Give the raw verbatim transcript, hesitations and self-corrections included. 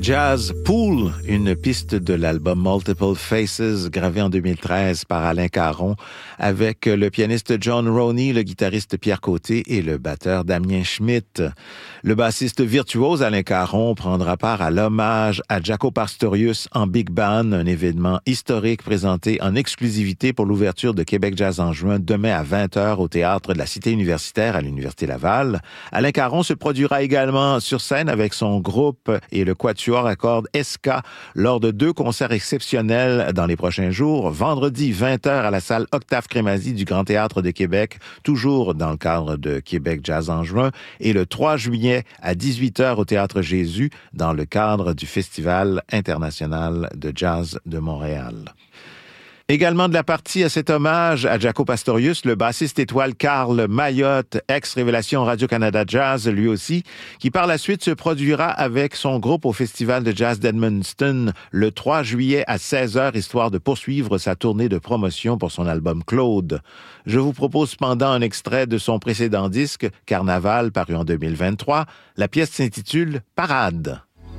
Jazz Pool, une piste de l'album Multiple Faces, gravé en deux mille treize par Alain Caron, avec le pianiste John Roney, le guitariste Pierre Côté et le batteur Damien Schmidt. Le bassiste virtuose Alain Caron prendra part à l'hommage à Jaco Pastorius en Big Band, un événement historique présenté en exclusivité pour l'ouverture de Québec Jazz en juin, demain à vingt heures au théâtre de la Cité universitaire à l'Université Laval. Alain Caron se produira également sur scène avec son groupe et le quatuor à cordes S K lors de deux concerts exceptionnels dans les prochains jours. Vendredi, vingt heures à la salle Octave Crémazie du Grand Théâtre de Québec, toujours dans le cadre de Québec Jazz en juin, et le trois juillet à dix-huit heures au Théâtre Jésus dans le cadre du Festival international de jazz de Montréal. Également de la partie à cet hommage à Jaco Pastorius, le bassiste étoile Carl Mayotte, ex-révélation Radio-Canada Jazz, lui aussi, qui par la suite se produira avec son groupe au Festival de jazz d'Edmundston le trois juillet à seize heures, histoire de poursuivre sa tournée de promotion pour son album Claude. Je vous propose cependant un extrait de son précédent disque, Carnaval, paru en deux mille vingt-trois. La pièce s'intitule « Parade ».